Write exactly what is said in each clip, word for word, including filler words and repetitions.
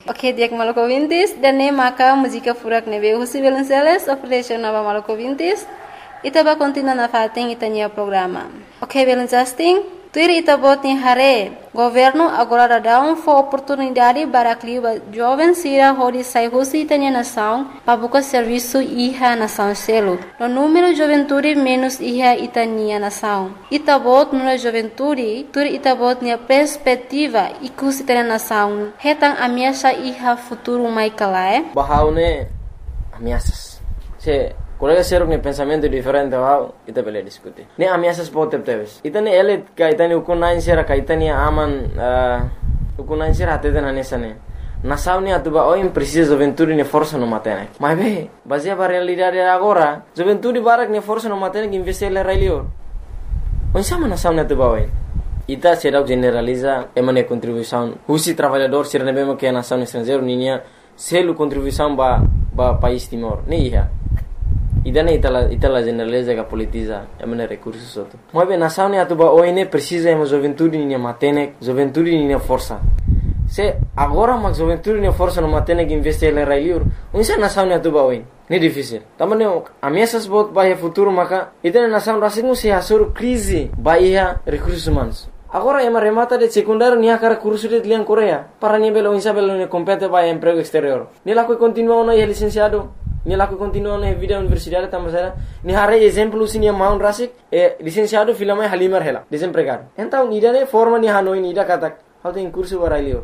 Ok, dia que maluco vintis, dan ne maka música furak nebe husi Belenceles, operation nova maluco vintis, itaba continua na fating itania programa. Ok, Belencasting, tuir itabot ni hare, governo agora dá um for oportunidade para clima jovem sira hori sai husi itania nação, para buscar serviço iha nação selo. No número juventude menos iha itania nação. Itabot no juventude, tuir itabot ni perspectiva ikus itania nação. Hetang ameaça iha futuro mai kalae. Bahaune ameaças. Se colega seruk ni pensamento diferente wow, ita bele diskuti. Ni ameaças pode teves. Ita ni ele kaitani ukunain sera kaitani aman uh, ukunain sera atete na nesane. Nação ni atuba oi precisa juventude ni força no matene. Mas be, baseia para realidade agora, juventude barak ni força no matene que investir le railio. Onde ma nação ni atuba oi. Ita será generaliza emane contribuição. Husi trabalhador ser nebema que a nação estrangeiro ninya selo contribuição ba ba país Timor. Ni ia. Idana itala itala generaliza que politiza emane recursos outro. Mas bem nação ni atuba oi ne precisa ema juventude ni matene, juventude ni força. Se agora mas juventude ni força no matene que investir le railio. Onde nação ni atuba oi. Ni difícil. Também ameaças bot bahia futuro maka itana nação rasingu se asur crise bahia recursos humanos. Agora ema remata de secundário ni akara curso de lian Coreia para ni belo insa belo ni compete bahia emprego exterior. Ni lá que continua no licenciado. Ni lá que continua na vida universidade também ni hare exemplo sini maun rasik e licenciado filama halimar hela desempregado. Então ni dane forma ni hanoi ni da katak how tem curso barailio.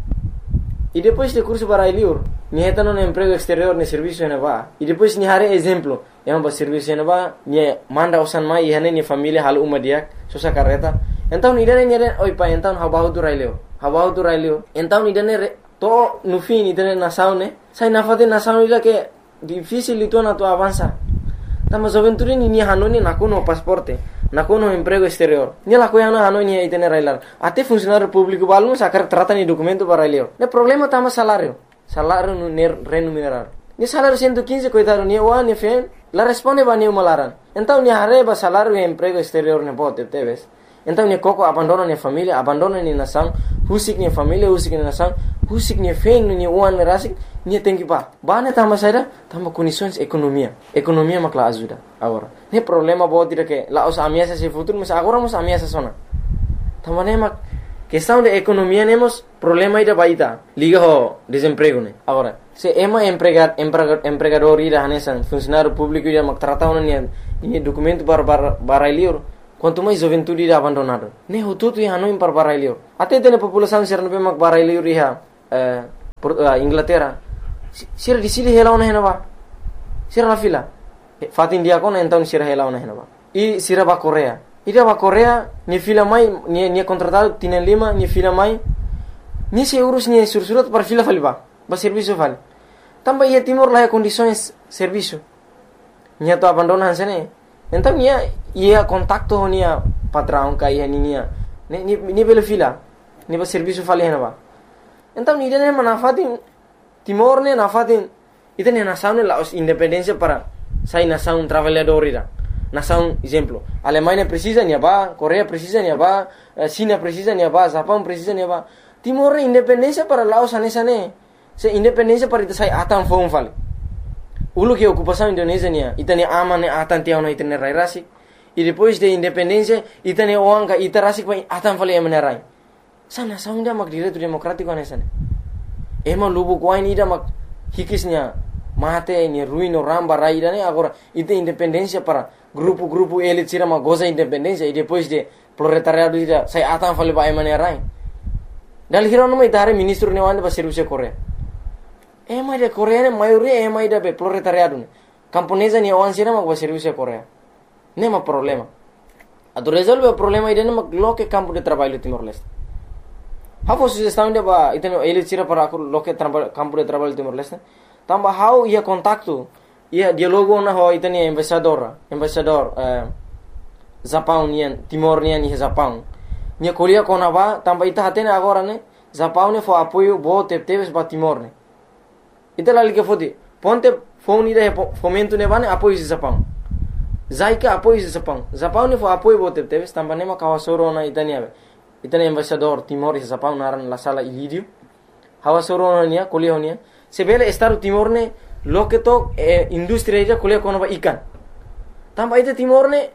E depois de curso barailio ni heta no emprego exterior ni serviço na ba. E depois ni hare exemplo é um serviço na ba ni manda usan mai hane ni família hal uma dia sosa carreta. Então ni dane ni dane oi pa então how bahu tu railio. How bahu tu railio. Então ni dane to no fim ni dane nação ne sai na fate nação ila que difícil itu na tu avança. Tama juventude ni ni hanoni nakuno pasporte, nakuno emprego exterior. Ni la coiana hanoni ai tener railar. Até funcionário público balun sacar trata ni documento para railio. Ne problema tama salário. Salário no remunerado. Ni salário cento e quinze coitado ni wa ni fen, la responde ba ni malaran. Então ni arreba salário e emprego exterior ne bote teves. Então ni coco abandona ni família, abandona ni nação, husik ni família, husik ni nação, husik ni fen ni uan rasik. Ni tem que pá. Bane tama saída, tama condições economia. Economia makla ajuda agora. Ne problema bom dire que lá os ameaças se futuro, mas agora os ameaças sona. Tama ne mak questão de economia nemos problema ida baita. Liga ho desemprego ne. Agora, se ema empregar empregador ida hanesan funcionário público ida mak trata una ni ni documento para barailio. Quanto mais juventude ida abandonado. Ne ho tudo ia no para barailio. Até tem população ser no mak barailio ria eh Inglaterra. Sira di sini hela ona henaba. Sira la fila. Fat India kon então sira hela ona henaba. E sira ba Coreia. Ida ba Coreia ni fila mai ni ni contratado tienen lima ni fila mai. Ni se euros ni sursurat para fila faliba. Ba serviço fal. Tamba ia Timor lá condições serviço. Nia to abandona hansene. Então nia ia contacto nia patrão ka ia nia. Ni ni ni bela fila. Ni ba serviço fali henaba. Então ni dene manafatin Timor ne nafatin ita ne nação ne laos independência para sai nação trabalhador ira. Nação exemplo, Alemanha precisa ni ba, Coreia precisa ni ba, China precisa ni ba, Japão precisa ni ba. Timor ne independência para laos anesa ne. Se independência para ita sai atan fon fal. Ulu que ocupação Indonésia ni ita ne aman ne atan tiao no ita ne rai rasik. E depois de independência ita ne oanga ita rasik pa atan fal emane rai. Sa nação dia mak direito democrático anesa ne. Ema lubu kuain ida mak hikisnya mate ni ruino ramba raida ne agora ite independência para grupo-grupo elit sira ma goza independência e depois de proletariado ida sai atan fale ba emane rai. Dal hirono mai dare ministro ne wande ba serviço Coreia. Ema de Coreia ne maioria ema ida be proletariado ne. Camponesa ni wan sira mak ba serviço Coreia. Ne ma problema. Ado resolve o problema ida ne mak loke campo de trabalho Timor-Leste. How sugestão de ba iteno ele tira para aku loke campo de trabalho Timor-Leste. Tamba how ia contacto ia dialogo na ho iteni embaixador, embaixador eh Japão nian Timor nian ni Japão. Nia colia com ba tamba ita hatene agora ne Japão ne fo apoio bo teves ba Timor ne. Ita la liga fodi ponte phone ida fomento ne bane apoio de Japão. Zaika apoio de Japão. Japão ne fo apoio bo teves tamba ne ma kawasoro na itania. Itani embaixador Timor e Japão naran la sala Ilírio. hawa soro nia kuliah nia sebele Estado Timor ne loke to eh, industria ida kuliah kono ba ikan tamba ite Timor ne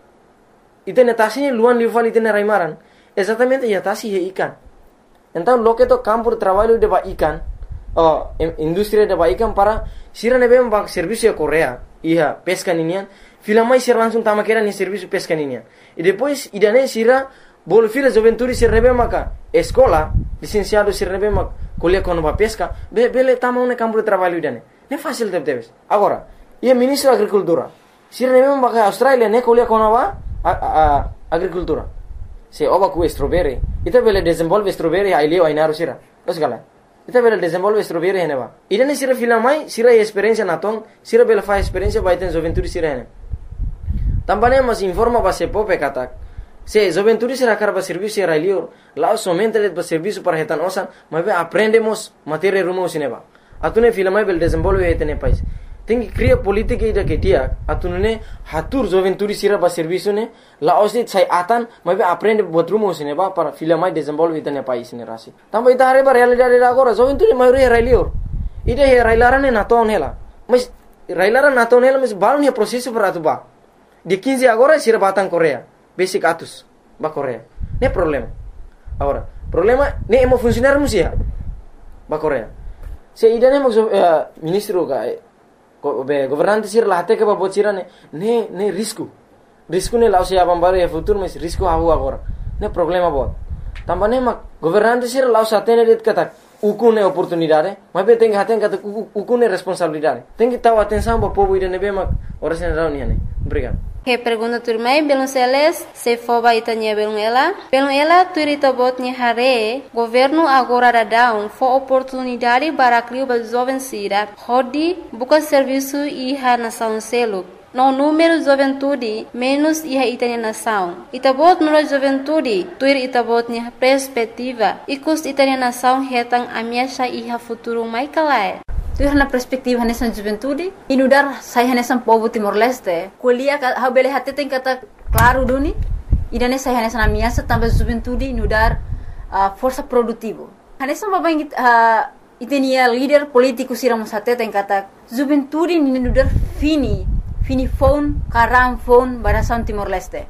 ite netasi luan lival ite ne raimaran exatamente ya tasi he ikan então loke to campo de trabalho de ba ikan oh industria de ba ikan para sira ne bem ba serviço Korea ia pesca ninian filamai sira langsung tama kera ni serviço pesca ninian e depois idane sira bol fila juventude sira rebe maka escola licenciado sira rebe mak kuliah kono ba pesca be bele tama un campo de trabalho idane ne fácil de teves agora ia ministro agricultura sira rebe maka Australia ne kuliah kono ba agricultura se oba ku strawberry ita bele desenvolve strawberry ai leo ai naru sira osgala ita bele desenvolve strawberry hene ba idane sira filamai sira experiência natong sira bele fa experiência ba iten juventude sira hene tambane mas informa ba se pope katak se juventude sira karba serviço era lior lá somente le ba serviço para retan osan mas be aprendemos matéria rumo sineba atune filamai bele desenvolve etene país tem que criar política ida que dia atune hatur juventude sira ba serviço ne la osit sai atan mas be aprende buat rumo sineba para filamai desenvolve etene país ne rasi tamba ita hare ba realidade agora juventude maioria era lior ida he railarane naton hela mas railaran naton hela mas balon he processo para atuba de quinze agora sira batang Korea basic atus ba Korea ne problema agora problema ne emo funcionar musia ba Korea se ida ne mo uh, ministro ka ko be governante sira lahate ke ba bocira ne ne ne risco risco ne lao se abambaro e futuro mas risco havu agora ne problema bot tambane ma governante sira lao sa tene det kata ukune oportunidade mas be tem haten kata ukune responsabilidade tem que taw atenção ba povo ida ne be ma ora sen rauni ne obrigado. Que pergunta turmai belum seles se foba itanya belum ela belum ela turita botnya hare governo agora dadão fo oportunidade para criar ba jovem sira hodi buka serviço iha nação selo no número juventude menos iha itanya nação itabot no juventude tuir itabotnya perspectiva ikus itanya nação hetang amiasha iha futuro mai kalai tu na perspektiva nessa juventude inudar sai nessa povo Timor Leste kuliah ha bele hati tem kata claro duni idane sai nessa amiasa tambah juventude inudar uh, força produtivo nessa babang uh, itenia líder político sira musate tem kata juventude inudar fini fini phone karam phone barasan Timor Leste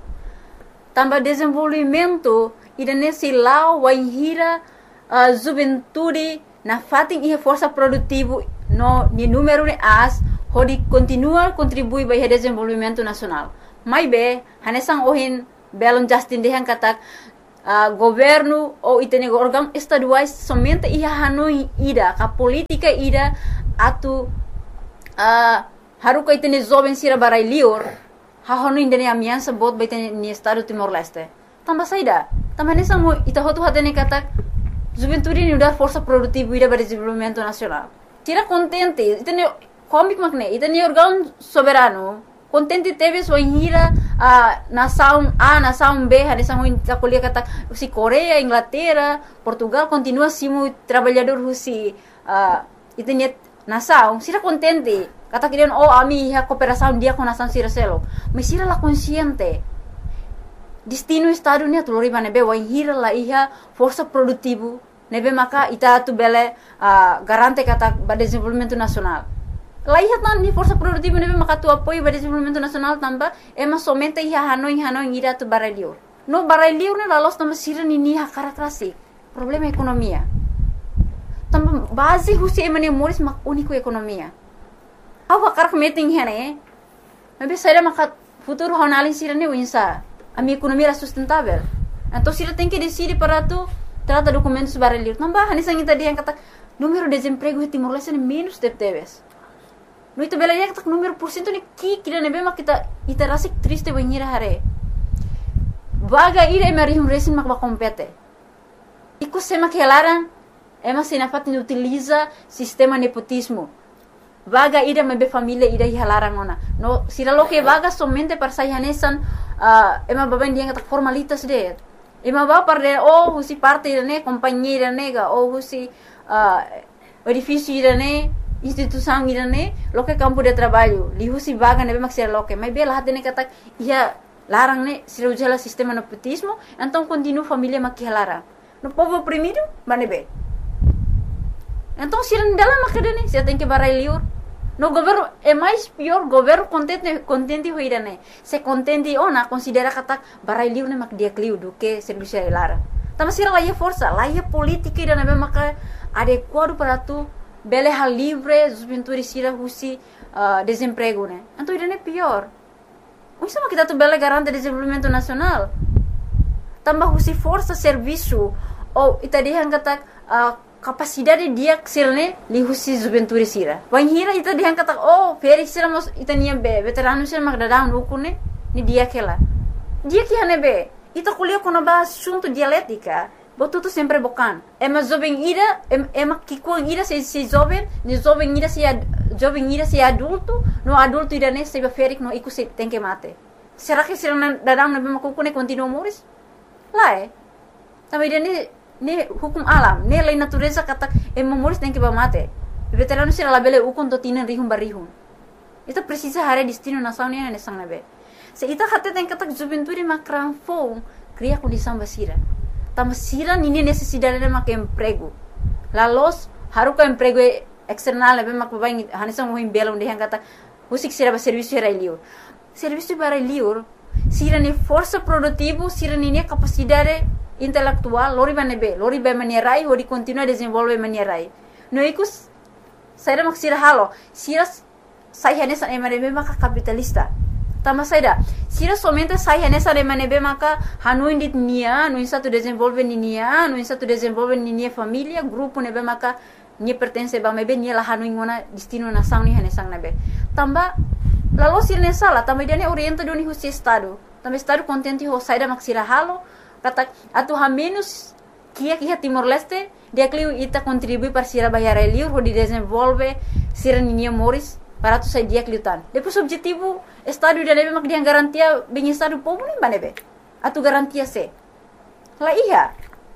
tambah desenvolvimento idane silau waihira uh, juventude na fating ia força produtivo no ni número de as hodi continua contribui para o desenvolvimento nacional mai be hanesang ohin belon justin dehan katak uh, governo ou itene órgão estaduais somente ia hanoi ida ka politika ida atu uh, haruka itene jovem sira barai lior ha hanoi indene amiansa bot baitene ni estado Timor Leste tamba saida tamba hanesang mo ita hotu hatene katak juventude ni udar força produtiva ida para desenvolvimento nacional tira contente itene comic makne itene órgão soberano contente teve sua hira a nação A nação B hanesang ta kuliah kata si Korea Inglaterra Portugal continua simu trabalhador husi uh, itene nação sira contente kata kirian oh ami ha cooperação dia com nação sira selo mas sira la consciente destino estado ni atulori bane be wa hira la iha força produtivo nebe maka ita tu bele uh, garante kata ba desenvolvimento nacional la iha tan ni força produtivo nebe maka tu apoio ba desenvolvimento nacional tamba ema somente iha hanoi hanoi ira tu baralior no baralior ne la los tamba sira ni ni ha karakterasi problema ekonomia tamba base husi emane moris mak unico ekonomia awa karak meeting hene nebe saira maka futuro honalin sira ne winsa a minha economia era sustentável então sira tem que decidir para tu trata documentos baralhos não bah nessa kita dia kata número de desemprego di Timor Leste menos de teves no itu bela ya kata número por cento ni ki kira nebe mak kita ita rasik triste banhira hare vaga ira mari hum resin mak ba compete iku sema kelaran ema sinafat ni utiliza sistema nepotismo vaga ira mebe família ira halaran ona no sira lo que vaga somente para sayanesan uh, ema baban dia kata formalitas de ema ba parde oh husi parte ne companhia nega oh husi uh, edifício irane instituição irane lo que campo de trabalho li husi vaga nebe mak sira lo que mas bela hatene kata ia larang ne sira ujala sistema nepotismo então continua família mak halara no povo oprimido manebe Então, se não dela macadene, você tem que barai liur. No governo é mais pior, governo contente contente hoira né. Se contente ona considera kata barai liur né mak dia kliu do que serviço lara. Tama sira lá força, lá é política ida né maka adequado para tu bele hal livre, juventude sira husi uh, desemprego né. Então ida né pior. O sama kita tu bele garante desenvolvimento nacional. Tambah husi força serviço ou ita dia kata uh, capacidade dia ksilne li husi juventude sira. Wan hira ita dia kata oh feri sira mos ita nia be veterano sira mak dadang ukune ni dia kela. Dia que hane be ita kuliah kono ba assunto dialética. Botu tu sempre bocan. Ema jovem ira ema kikuang ira se se jovem, ni jovem ira se jovem ira se adulto, no adulto ira ne se ferik no iku se tem que mate. Será que sira dadang na be makukune continua moris? Lá é. Também dia ni ni hukum alam, ni lei natureza kata emomoris tem que mate. Veterano sira labele ukon to tinan rihum barihum. Itu precisa hare destino nação ni ne sang nabe. Se ita kata tem kata juventude makran fong cria condição basira. Tama sira nini necessidade de mak emprego. Lalos haruka emprego external nabe mak babai hanisang mohim bela onde hang kata husik sira ba serviço era liur. Serviço para liur sira ni força produtivo, sira ni capacidade intelectual, lori banebe, lori ba manierai, ori continua desenvolve manierai. No ikus saira mak sira halo, sira sai hanesa emanebe maka capitalista. Tama saida, sira somente sai hanesa emanebe maka hanu indit nia, no insa tu desenvolve ni nia, no insa tu desenvolve ni nia família, grupo nebe maka ni pertence ba mebe ni la hanu ingona destino nação ni hanesang nebe. Tamba lalu sira ne sala, tamba dia ne orienta do ni husi estado. Tamba estado contente ho saida mak sira halo. Kata atu ha menos kia kia Timor Leste dia kliu ita contribui para sira bayar liur ho di desenvolve sira ninia moris para tu sai dia kliu tan. Depois objetivo estado dia lebe mak dia garantia bem estado povo nem banebe. Atu garantia se. La iya.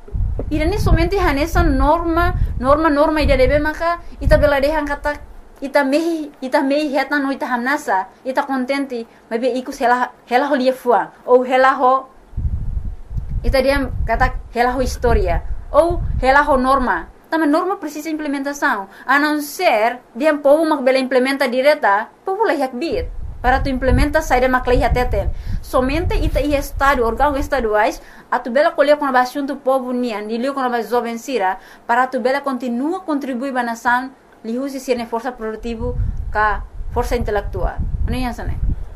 Ira ni somente hanesa norma norma norma ida lebe maka ita bela dehan kata ita mehi ita mehi heta no ita hamnasa ita contente mabe ikus hela hela ho lia fuang ou hela ho ita dia kata hela ho história ou hela ho norma. Também norma precisa implementação. A não ser dia povo mak bela implementa direta, povo lah yak bit. Para tu implementa saída mak lah teten. Somente ita i estado órgão estaduais a tu bela colher com a assunto povo nian, di liu com a jovem sira, para tu bela continua contribuir ba nação, li husi sirne força produtivo ka força intelectual. Ano yan sana?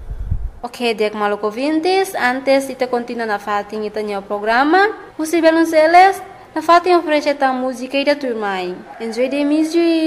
Ok, dek maluk ouvintes, antes ita continua na fatin ita nyo programa. Husi Belonceles, na fatin oferece ta música ida turmai. Enjoy the music.